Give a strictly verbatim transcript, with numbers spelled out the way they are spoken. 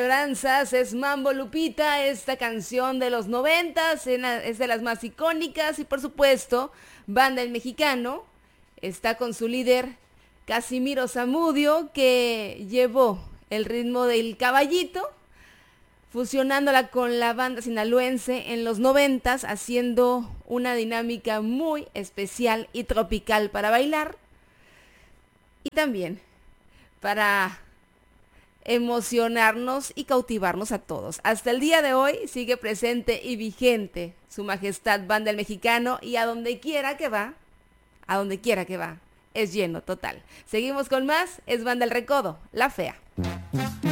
añoranzas es Mambo Lupita, esta canción de los noventas, es de las más icónicas y por supuesto, Banda El Mexicano está con su líder Casimiro Zamudio, que llevó el ritmo del caballito, fusionándola con la banda sinaloense en los noventas, haciendo una dinámica muy especial y tropical para bailar y también para emocionarnos y cautivarnos a todos. Hasta el día de hoy sigue presente y vigente Su Majestad Banda El Mexicano, y a donde quiera que va, a donde quiera que va, es lleno total. Seguimos con más, es Banda El Recodo, La Fea.